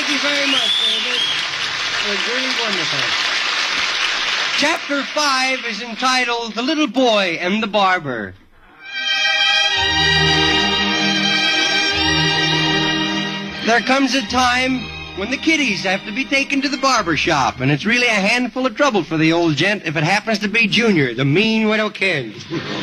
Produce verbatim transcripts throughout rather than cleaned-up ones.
Thank you very much, David. It was really wonderful. Chapter five is entitled The Little Boy and the Barber. There comes a time when the kiddies have to be taken to the barber shop, and it's really a handful of trouble for the old gent if it happens to be Junior, the mean widow kid.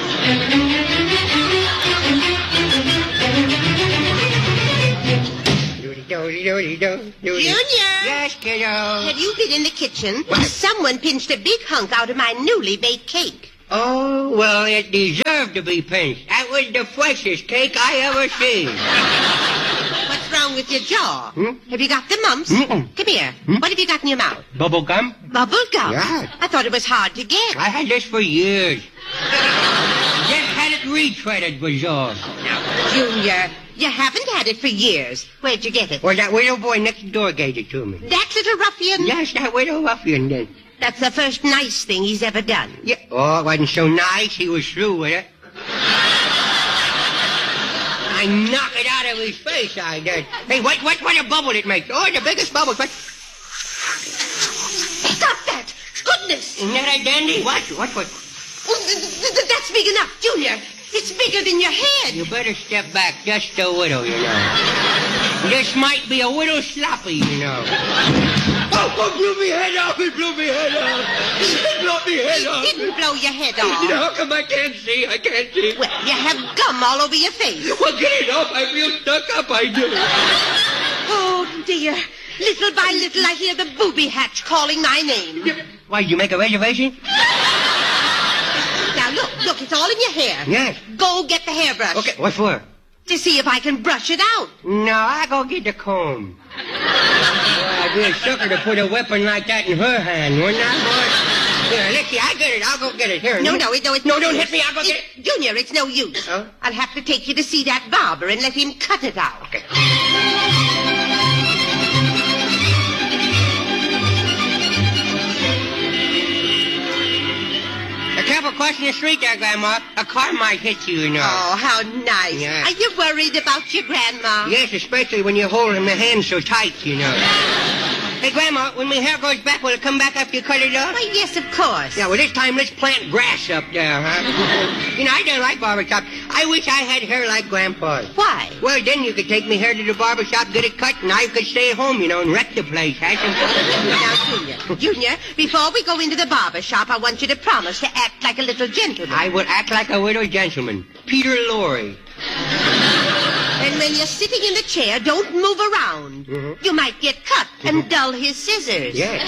Junior! Yes, kiddo. Have you been in the kitchen? What? Someone pinched a big hunk out of my newly baked cake. Oh, well, it deserved to be pinched. That was the freshest cake I ever seen. What's wrong with your jaw? Hmm? Have you got the mumps? Mm-mm. Come here. Hmm? What have you got in your mouth? Bubble gum? Bubble gum? Yeah. I thought it was hard to get. I had this for years. Just had it retreaded, was all. Now, Junior, you haven't had it for years. Where'd you get it? Well, that widow boy next door gave it to me. That little ruffian? Yes, that widow ruffian did. That's the first nice thing he's ever done. Yeah. Oh, it wasn't so nice. He was through with it. I knocked it out of his face, I did. Hey, what, what, what a bubble it makes. Oh, the biggest bubble. What? Stop that! Goodness! Isn't that a dandy? What, what, what? Oh, th- th- th- that's big enough, Junior. It's bigger than your head. You better step back just a widow, you know. This might be a widow sloppy, you know. Oh, oh, blew me head off. It blew me head off. It blew me head off. It didn't blow your head off. You know, how come I can't see? I can't see. Well, you have gum all over your face. Well, get it off. I feel stuck up. I do. Oh, dear. Little by little, I hear the booby hatch calling my name. Why, did you make a reservation? Now, look, look, it's all in your hair. Yes. Go get the hairbrush. Okay, what for? To see if I can brush it out. No, I go get the comb. Boy, I'd be a sucker to put a weapon like that in her hand, wouldn't I, boy? Here, let's see, I get it. I'll go get it. Here. No, no, it, no, it's No, no don't use. hit me. I'll go get it. Junior, it's no use. Oh? I'll have to take you to see that barber and let him cut it out. Okay. Careful crossing the street there, Grandma. A car might hit you, you know. Oh, how nice. Yeah. Are you worried about your grandma? Yes, especially when you're holding the hand so tight, you know. Hey, Grandma, when my hair goes back, will it come back after you cut it off? Why, yes, of course. Yeah, well, this time let's plant grass up there, huh? You know, I don't like barbershop. I wish I had hair like Grandpa's. Why? Well, then you could take me hair to the barbershop, get it cut, and I could stay at home, you know, and wreck the place. Huh? Now, Junior, Junior, before we go into the barber shop, I want you to promise to act like a little gentleman. I will act like a widow gentleman. Peter Lorre. And when you're sitting in the chair, don't move around. Mm-hmm. You might get cut and dull his scissors. Yes.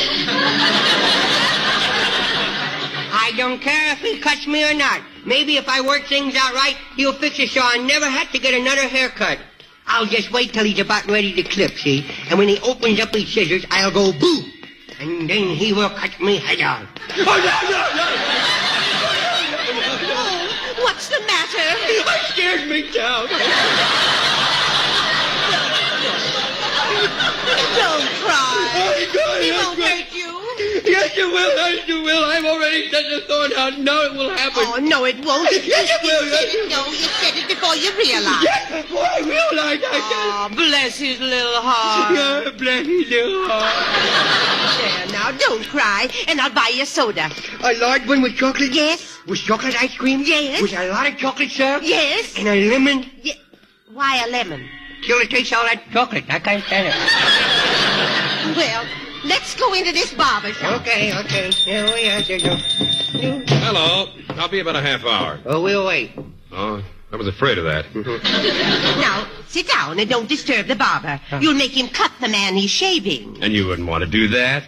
I don't care if he cuts me or not. Maybe if I work things out right, he'll fix it so I never have to get another haircut. I'll just wait till he's about ready to clip, see? And when he opens up his scissors, I'll go boo. And then he will cut me head off. Oh, no, no, no! Oh, what's the matter? I scared me down. Don't cry. Oh, God, He I'm won't crying. hurt you. Yes, it will. Yes, it will. I've already set the thought out. Now it will happen. Oh, no, it won't. Yes, it will. You Yes, said it, no, you said it before you realized. Yes, before I realized I Oh, bless his little heart. Yeah, bless his little heart. There, now, don't cry, and I'll buy you soda. A large one with chocolate? Yes? With chocolate ice cream? Yes. With a lot of chocolate syrup? Yes? And a lemon? Ye- Why a lemon? Till it tastes all that chocolate. I can't stand it. Well, let's go into this barber shop. Okay, okay. Here we are. There you go. Hello. I'll be about a half hour. Oh, we'll wait. Oh, I was afraid of that. Now, sit down and don't disturb the barber. You'll make him cut the man he's shaving. And you wouldn't want to do that?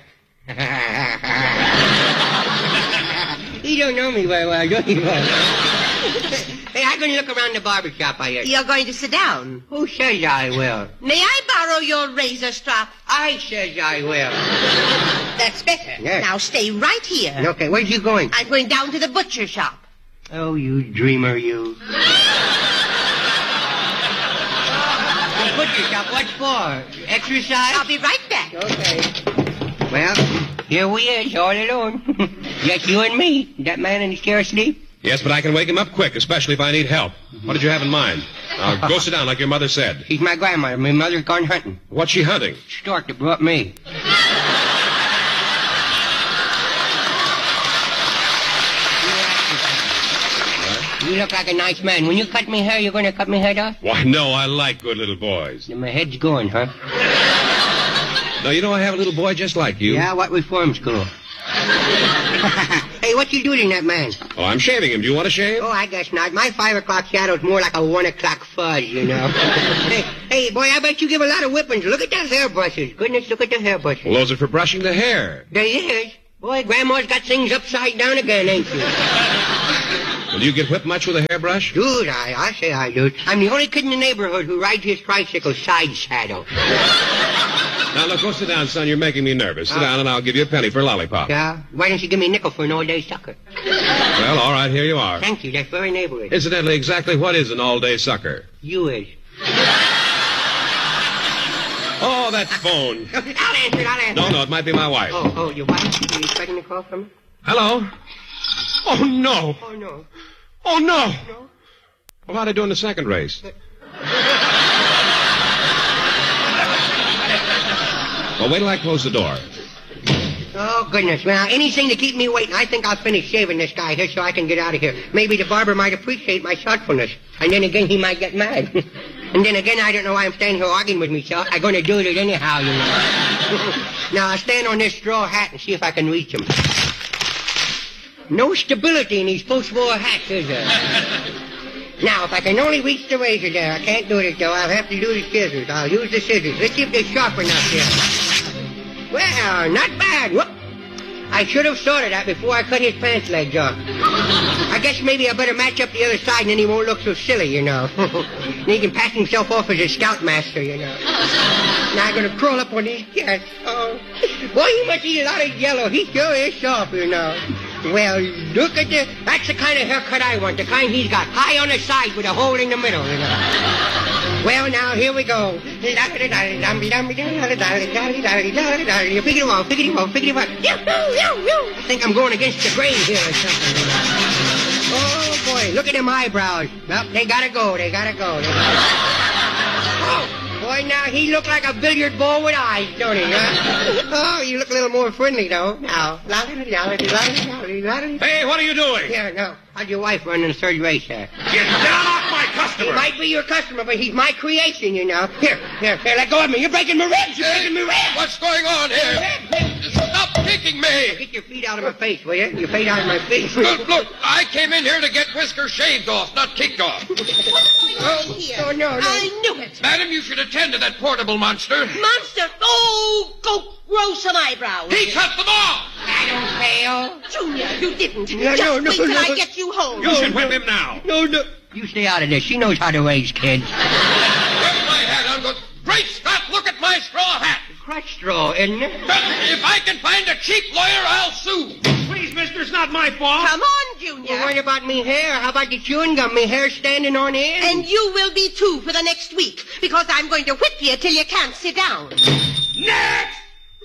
You don't know me very well, do you? Hey, I'm going to look around the barber shop, I guess. You're going to sit down. Who says I will? May I borrow your razor strap? I says I will. That's better. Yes. Now stay right here. Okay, where's you going? I'm going down to the butcher shop. Oh, you dreamer, you. The butcher shop, what for? Exercise? I'll be right back. Okay. Well, here we is, all alone. Just you and me. That man in his chair asleep? Yes, but I can wake him up quick, especially if I need help. What did you have in mind? Now, go sit down like your mother said. She's my grandmother. My mother's gone hunting. What's she hunting? Stork that brought me. You look like a nice man. When you cut me hair, you're going to cut me head off? Why, no, I like good little boys. Then my head's going, huh? No, you know, I have a little boy just like you. Yeah, what reform school? Hey, what you doing, that man? Oh, I'm shaving him. Do you want to shave? Oh, I guess not. My five o'clock shadow's more like a one o'clock fuzz, you know. hey, hey, boy, I bet you give a lot of whippings. Look at those hairbrushes. Goodness, look at the hairbrushes. Well, those are for brushing the hair. They is. Boy, Grandma's got things upside down again, ain't she? Well, do you get whipped much with a hairbrush? Dude, I, I say I do. I'm the only kid in the neighborhood who rides his tricycle side saddle. Now, look, go sit down, son. You're making me nervous. Sit Uh, down, and I'll give you a penny for a lollipop. Yeah? Why don't you give me a nickel for an all-day sucker? Well, all right, here you are. Thank you. That's very neighborly. Incidentally, exactly what is an all-day sucker? You is. Oh, that phone. I'll answer it. I'll answer No, it. no, it might be my wife. Oh, oh, your wife? Are you expecting a call from me? Hello? Oh, no. Oh, no. Oh, no. No? Well, how'd I do in the second race? Well, wait till I close the door. Oh, goodness. Well, anything to keep me waiting. I think I'll finish shaving this guy here so I can get out of here. Maybe the barber might appreciate my thoughtfulness. And then again, he might get mad. And then again, I don't know why I'm standing here arguing with myself. I'm going to do it anyhow, you know. Now, I'll stand on this straw hat and see if I can reach him. No stability in these post-war hats, is there? Now, if I can only reach the razor there, I can't do it, though. I'll have to do the scissors. I'll use the scissors. Let's see if they're sharp enough here. Well, not bad. Whoop. I should have thought of that before I cut his pants legs off. I guess maybe I better match up the other side and then he won't look so silly, you know. Then he can pass himself off as a scoutmaster, you know. Now I'm going to crawl up on these cats. Oh, boy, he must eat a lot of yellow. He sure is sharp, you know. Well, look at the... That's the kind of haircut I want, the kind he's got. High on the side with a hole in the middle, you know. Well, now, here we go. Pick it up, pick it up, pick it up. I think I'm going against the grain here or something, you know. Oh, boy, look at them eyebrows. Well, they gotta go, they gotta go. They gotta... Oh, boy, now he look like a billiard ball with eyes, don't he, huh? Oh, you look a little more friendly, though. Now, Hey, what are you doing? here, no. How's your wife running the third race there? Get down off my He customer! might be your customer, but he's my creation, you know. Here, here, here, let go of me. You're breaking my ribs. You're breaking my ribs. What's going on here? Stop kicking me! Get your feet out of my face, will you? Your feet out of my face. Look, look, I came in here to get Whisker shaved off, not kicked off. Oh, oh, no, no. I knew it. Madam, you should attend to that portable monster. Monster! Oh, go grow some eyebrows. He cut them off! I don't fail. Junior, you didn't. No, Just no, no, wait till no. I get you home. You should whip him now. No, no. You stay out of this. She knows how to raise kids. Where's my hat? I'm going... Great Scott, look at my straw hat! Crutch straw, isn't it? But if I can find a cheap lawyer, I'll sue. Please, mister, it's not my fault. Come on, Junior. Well, what about me hair? How about the chewing gum? Me hair standing on end? And you will be too for the next week, because I'm going to whip you till you can't sit down. Next!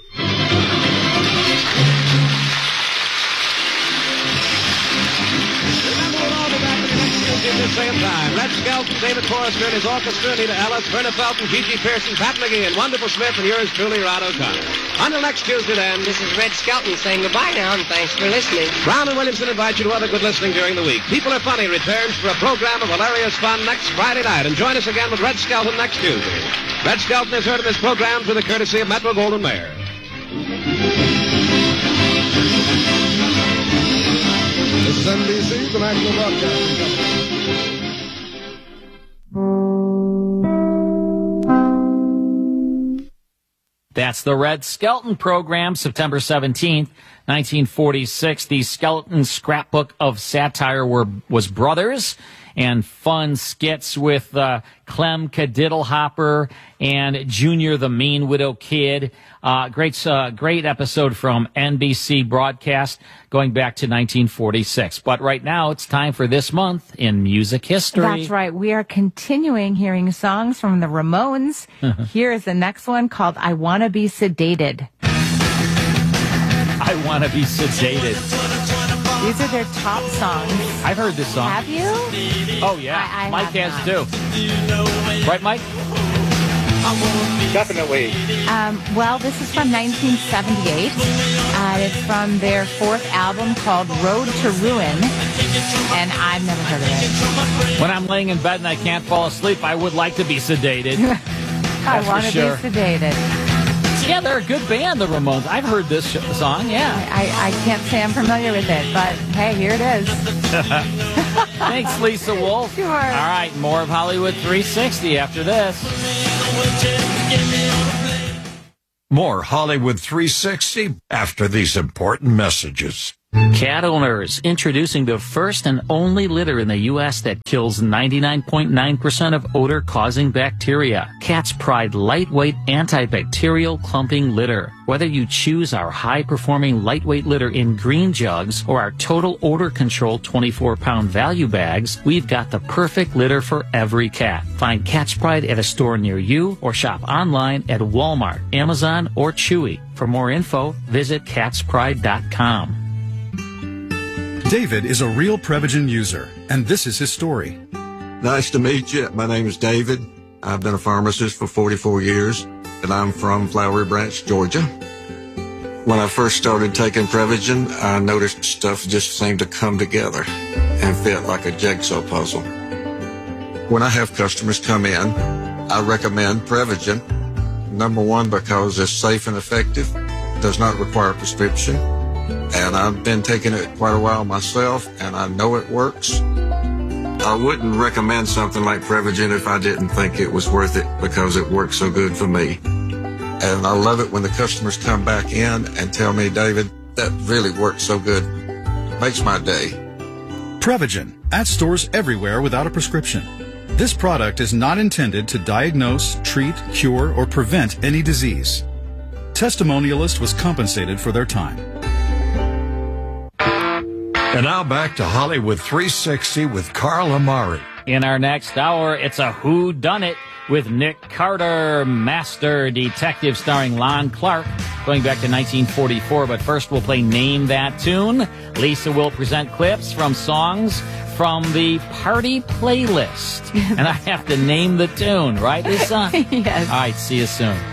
At the same time, Red Skelton, David Forrester and his orchestra, Anita Ellis, Verna Felton, Gigi Pearson, Pat McGee, Wonderful Smith, and yours truly, Rod O'Connor. Until next Tuesday, then, This is Red Skelton saying goodbye now, and thanks for listening. Brown and Williamson invite you to other good listening during the week. People Are Funny returns for a program of hilarious fun next Friday night, and join us again with Red Skelton next Tuesday. Red Skelton has heard of this program through the courtesy of Metro Goldwyn Mayer. This is N B C, the National Broadcasting Company. That's the Red Skelton program, September seventeenth, nineteen forty-six. The Skelton scrapbook of satire were, was Brothers, and fun skits with uh, Clem Cadiddlehopper and Junior the Mean Widow Kid. Uh, great, uh, great episode from N B C broadcast going back to nineteen forty-six. But right now, it's time for This Month in Music History. That's right. We are continuing hearing songs from the Ramones. Here is the next one called I Wanna Be Sedated. I Want to Be Sedated. These are their top songs. I've heard this song. Have you? Oh, yeah. I- I Mike have has too. Right, Mike? Definitely. Um, well, this is from nineteen seventy-eight. Uh, it's from their fourth album called Road to Ruin, and I've never heard of it. When I'm laying in bed and I can't fall asleep, I would like to be sedated. I want to sure. be sedated. Yeah, they're a good band, the Ramones. I've heard this sh- song, yeah. I, I can't say I'm familiar with it, but hey, here it is. Thanks, Lisa Wolf. Sure. All right, more of Hollywood three sixty after this. More Hollywood three sixty after these important messages. Cat owners, introducing the first and only litter in the U S that kills ninety-nine point nine percent of odor-causing bacteria. Cat's Pride lightweight antibacterial clumping litter. Whether you choose our high-performing lightweight litter in green jugs or our total odor control twenty-four pound value bags, we've got the perfect litter for every cat. Find Cat's Pride at a store near you or shop online at Walmart, Amazon, or Chewy. For more info, visit cats pride dot com. David is a real Prevagen user, and this is his story. Nice to meet you. My name is David. I've been a pharmacist for forty-four years, and I'm from Flowery Branch, Georgia. When I first started taking Prevagen, I noticed stuff just seemed to come together and fit like a jigsaw puzzle. When I have customers come in, I recommend Prevagen. Number one, because it's safe and effective, does not require a prescription. And I've been taking it quite a while myself, and I know it works. I wouldn't recommend something like Prevagen if I didn't think it was worth it because it works so good for me. And I love it when the customers come back in and tell me, David, that really worked so good. Makes my day. Prevagen, at stores everywhere without a prescription. This product is not intended to diagnose, treat, cure, or prevent any disease. Testimonialist was compensated for their time. And now back to Hollywood three sixty with Carl Amari. In our next hour, it's a Who Done It with Nick Carter, Master Detective starring Lon Clark, going back to nineteen forty-four. But first, we'll play Name That Tune. Lisa will present clips from songs from the party playlist. And I have to name the tune, right, Lisa? Yes. All right, see you soon.